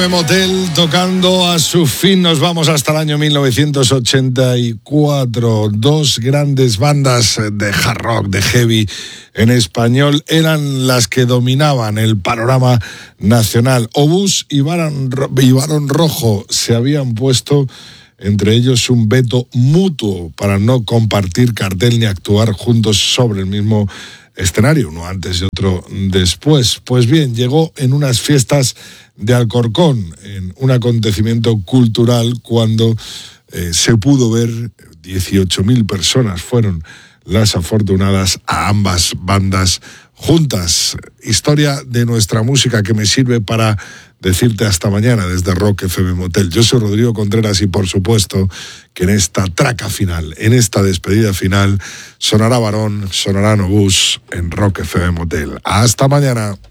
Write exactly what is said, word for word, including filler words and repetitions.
Motel tocando a su fin, nos vamos hasta el año mil novecientos ochenta y cuatro. Dos grandes bandas de hard rock, de heavy en español, eran las que dominaban el panorama nacional. Obús y Barón, y Barón Rojo se habían puesto entre ellos un veto mutuo para no compartir cartel ni actuar juntos sobre el mismo escenario, uno antes y otro después. Pues bien, llegó en unas fiestas de Alcorcón, en un acontecimiento cultural, cuando eh, se pudo ver, dieciocho mil personas fueron las afortunadas a ambas bandas juntas. Historia de nuestra música que me sirve para decirte hasta mañana desde Rock F M Motel. Yo soy Rodrigo Contreras y por supuesto que en esta traca final, en esta despedida final, sonará Barón, sonará Obús en Rock F M Motel. Hasta mañana.